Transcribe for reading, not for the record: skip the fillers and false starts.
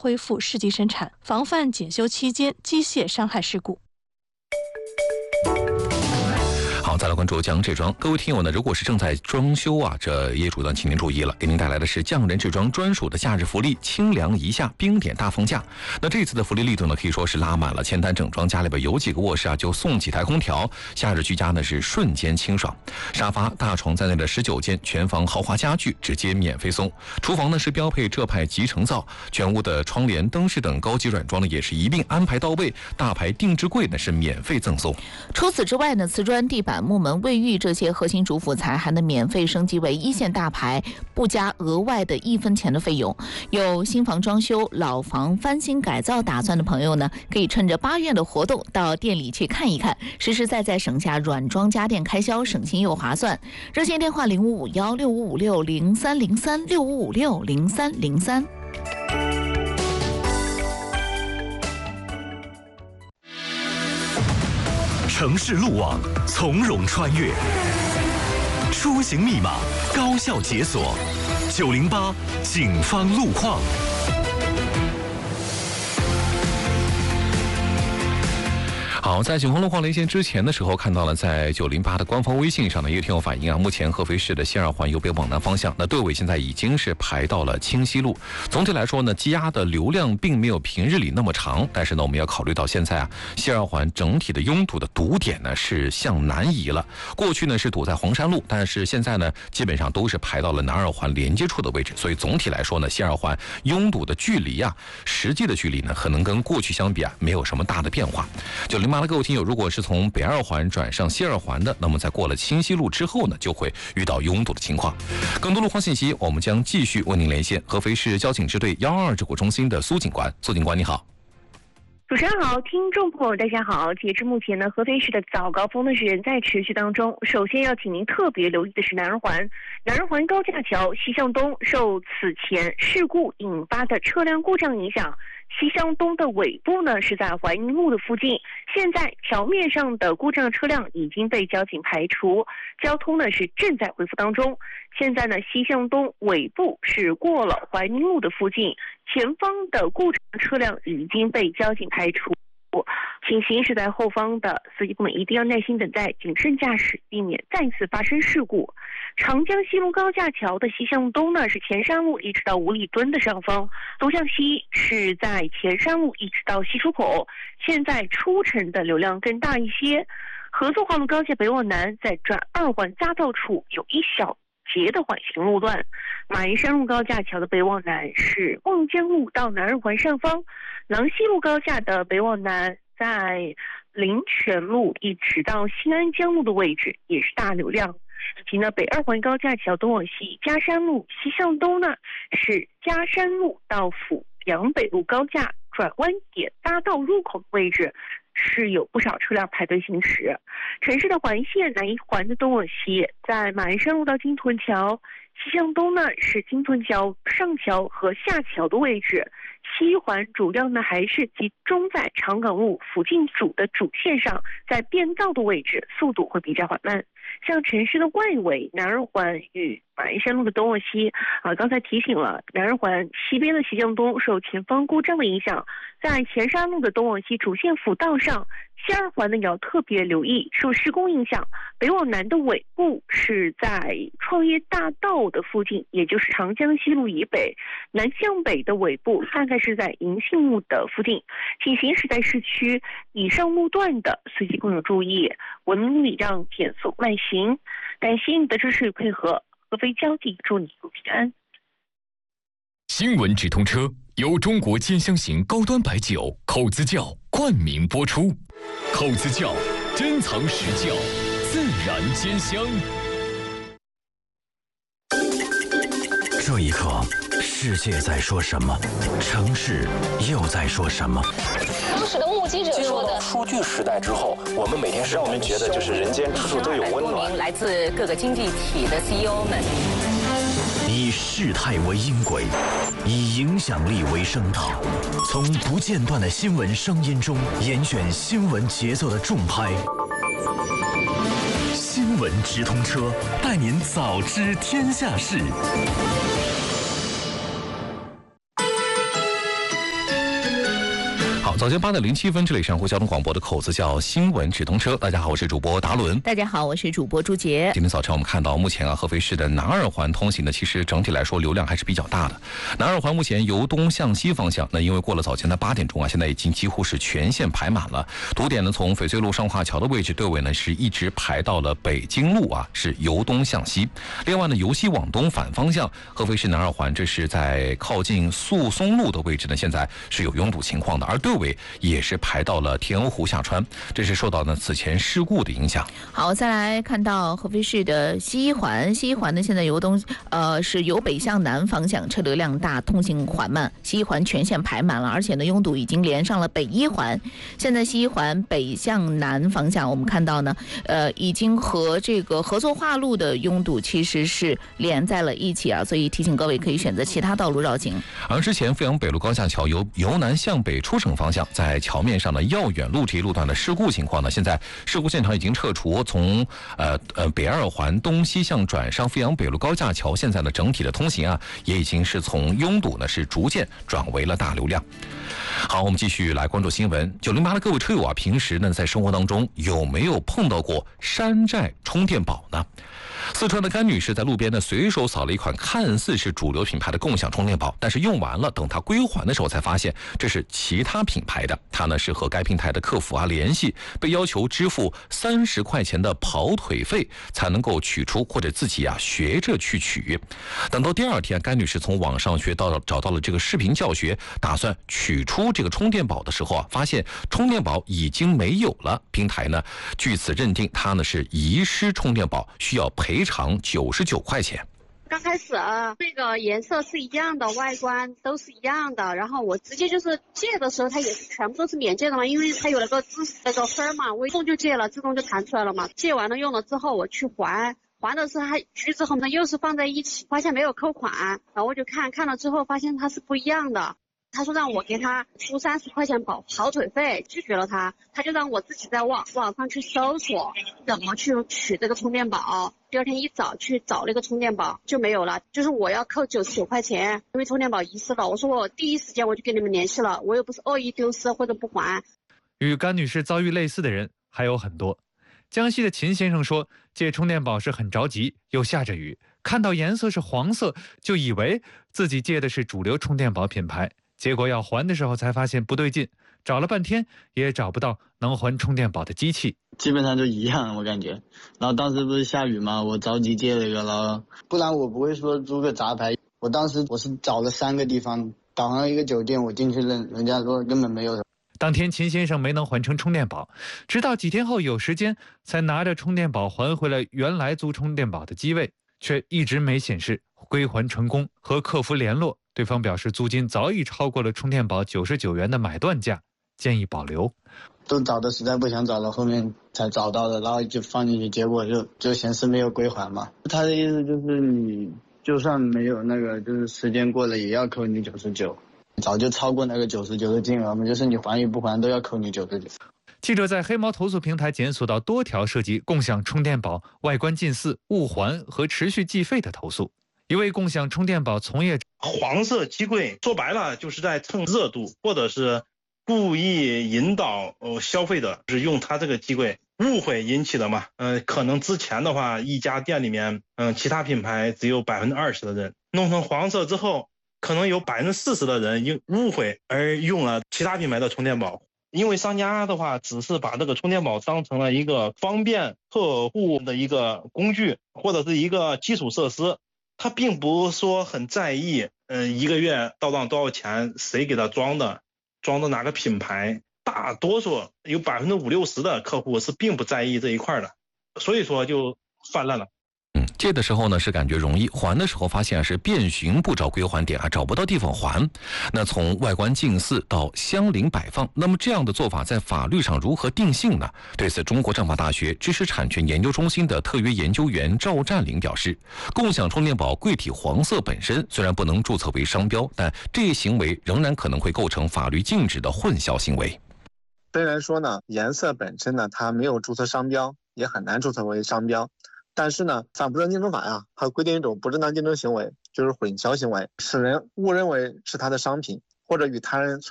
恢复试机生产，防范检修期间机械伤害事故。 好，再来关注江人制装。各位听友呢，如果是正在装修啊，这业主呢，请您注意了，给您带来的是江人制装专属的夏日福利——清凉一夏冰点大放价。那这次的福利力度呢，可以说是拉满了，前台整装家里边有几个卧室啊，就送几台空调，夏日居家呢是瞬间清爽。沙发、大床在内的19件全房豪华家具直接免费送。厨房呢是标配浙派集成灶，全屋的窗帘、灯饰等高级软装呢也是一并安排到位，大牌定制柜呢是免费赠送。 除此之外呢，瓷砖、地板、木门、卫浴这些核心主辅材还能免费升级为1线大牌，不加额外的1分钱的费用。有新房装修、老房翻新改造打算的朋友呢，可以趁着8月的活动到店里去看一看，实实在在省下软装家电开销，省心又划算。热线电话05516556030365560303。 城市路网从容穿越，出行密码高效解锁，908警方路况。 好，在警方路况连线之前的时候，看到了在908的官方微信上呢，也有听友反映啊，目前合肥市的西二环由北往南方向，那队尾现在已经是排到了清溪路。总体来说呢，积压的流量并没有平日里那么长，但是呢，我们要考虑到现在啊，西二环整体的拥堵的堵点呢是向南移了。过去呢是堵在黄山路，但是现在呢基本上都是排到了南二环连接处的位置，所以总体来说呢，西二环拥堵的距离啊，实际的距离呢，可能跟过去相比啊，没有什么大的变化。908的各位听友，如果是从北二环转上西二环的，那么在过了清溪路之后呢，就会遇到拥堵的情况。更多路况信息，我们将继续为您连线合肥市交警支队122指挥中心的苏警官。苏警官，你好。 主持人好，听众朋友大家好。截至目前呢，合肥市的早高峰呢是仍在持续当中。首先要请您特别留意的是南二环高架桥西向东受此前事故引发的车辆故障影响，西向东的尾部呢是在怀宁路的附近，现在桥面上的故障车辆已经被交警排除，交通呢是正在恢复当中。现在呢，西向东尾部是过了怀宁路的附近，前方的故障车辆已经被交警排除，请行驶在后方的司机朋友一定要耐心等待，谨慎驾驶，避免再次发生事故。长江西路高架桥的西向东呢是前山路一直到五里墩的上方，东向西是在前山路一直到西出口，现在出城的流量更大一些。合作化路高架北往南在转二环匝道处有一小节的缓行路段，马鞍山路高架桥的北往南是望江路到南二环上方，郎西路高架的北往南在林泉路一直到新安江路的位置也是大流量。以及呢，北二环高架桥东往西嘉山路西向东呢是嘉山路到阜阳北路高架转弯点大道入口的位置是有不少车辆排队行驶。城市的环线南一环的东往西，在马鞍山路到金屯桥西向东呢是金屯桥上桥和下桥的位置，西环主要呢还是集中在长岗路附近主线上，在变道的位置速度会比较缓慢。像城市的外围南二环与马鞍山路的东往西刚才提醒了，南二环西边的西向东受前方故障的影响，在前山路的东往西主线辅道上，西二环呢也要特别留意受施工影响，北往南的尾部是在创业大道的附近，也就是长江西路以北，南向北的尾部大概是在银杏路的附近。请行驶在市区以上路段的司机朋友注意，文明礼让，减速慢行。感谢你的支持与配合，合肥交警祝你平安。 新闻直通车由中国尖香型高端白酒口子窖冠名播出，口子窖珍藏实窖，自然尖香。 这一刻，世界在说什么？城市又在说什么？ 当时的目击者说的， 数据时代之后，我们每天让我们觉得就是人间处处都有温暖。 来自各个经济体的 CEO 们， 以事态为音轨，以影响力为声道，从不间断的新闻声音中严选新闻节奏的重拍。新闻直通车，带您早知天下事。 好，早间8:07，这里是上湖交通广播的口子叫新闻直通车。大家好，我是主播达伦。 大家好，我是主播朱杰。 今天早晨我们看到，目前合肥市的南二环通行呢，其实整体来说流量还是比较大的。南二环目前由东向西方向，那因为过了早间的8点钟现在已经几乎是全线排满了。堵点呢，从翡翠路上化桥的位置队尾呢是一直排到了北京路是由东向西。另外呢，由西往东反方向，合肥市南二环这是在靠近宿松路的位置呢，现在是有拥堵情况的，而队尾也是排到了天鹅湖下川，这是受到呢此前事故的影响。 好，再来看到合肥市的西一环，西一环呢现在是由北向南方向，车流量大，通行缓慢，西一环全线排满了，而且呢拥堵已经连上了北一环。现在西一环北向南方向，我们看到呢，已经和这个合作化路的拥堵其实是连在了一起所以提醒各位可以选择其他道路绕行。 而之前阜阳北路高架桥由南向北出省方向，在桥面上的耀远路这一路段的事故情况呢，现在事故现场已经撤除，从北二环东西向转上阜阳北路高架桥，现在的整体的通行也已经是从拥堵呢是逐渐转为了大流量。好，我们继续来关注新闻。908的各位车友平时呢在生活当中有没有碰到过山寨充电宝呢？四川的甘女士在路边呢随手扫了一款看似是主流品牌的共享充电宝，但是用完了，等她归还的时候才发现这是其他品牌的。她呢是和该平台的客服联系，被要求支付30块钱的跑腿费才能够取出，或者自己学着去取。等到第二天，甘女士从网上找到了这个视频教学，打算取出这个充电宝的时候发现充电宝已经没有了。平台呢据此认定她呢是遗失充电宝，需要赔偿99块钱。 刚开始这个颜色是一样的，外观都是一样的，然后我直接就是借的时候它也是全部都是免借的嘛，因为它有那个分嘛，我一动就借了，自动就弹出来了嘛。借完了用了之后我去还的时候还取之后呢又是放在一起，发现没有扣款，然后我就看了之后发现它是不一样的。他说让我给他出30块钱跑腿费，拒绝了他就让我自己在网上去搜索怎么去取这个充电宝。第二天一早去找那个充电宝就没有了，就是我要扣99块钱，因为充电宝遗失了。我说我第一时间我就跟你们联系了，我又不是恶意丢失或者不还。 与甘女士遭遇类似的人还有很多。江西的秦先生说，借充电宝是很着急，又下着雨，看到颜色是黄色，就以为自己借的是主流充电宝品牌。结果要还的时候才发现不对劲，找了半天也找不到能还充电宝的机器， 基本上就一样我感觉。然后当时不是下雨嘛，我着急借了一个了，不然我不会说租个杂牌。我当时我是找了3个地方，导航一个酒店，我进去人家说根本没有。 当天秦先生没能还成充电宝，直到几天后有时间才拿着充电宝还回了原来租充电宝的机位，却一直没显示归还成功。和客服联络，对方表示租金早已超过了充电宝99元的买断价，建议保留。 都找的实在不想找了，后面才找到的，然后就放进去，结果就显示没有归还嘛。他的意思就是你就算没有那个，就是时间过了也要扣你99，早就超过那个99的金额嘛，就是你还与不还都要扣你99。 记者在黑猫投诉平台检索到多条涉及共享充电宝外观近似、误还和持续计费的投诉。一位共享充电宝从业者， 黄色机柜说白了就是在蹭热度，或者是故意引导消费者是用它这个机柜，误会引起的嘛。可能之前的话一家店里面其他品牌只有20%的人弄成黄色之后，可能有40%的人因误会而用了其他品牌的充电宝。因为商家的话只是把这个充电宝当成了一个方便客户的一个工具或者是一个基础设施，他并不说很在意一个月到账多少钱，谁给他装的哪个品牌。大多数有50-60%的客户是并不在意这一块的，所以说就泛滥了。 借的时候呢是感觉容易，还的时候发现是遍寻不着归还点找不到地方还。那从外观近似到相邻摆放，那么这样的做法在法律上如何定性呢？对此，中国政法大学知识产权研究中心的特约研究员赵占领表示，共享充电宝柜体黄色本身虽然不能注册为商标，但这一行为仍然可能会构成法律禁止的混淆行为。 虽然说呢，颜色本身呢它没有注册商标，也很难注册为商标，但是呢，反不正竞争法呀，它规定一种不正当竞争行为，就是混淆行为，使人误认为是他的商品，或者与他人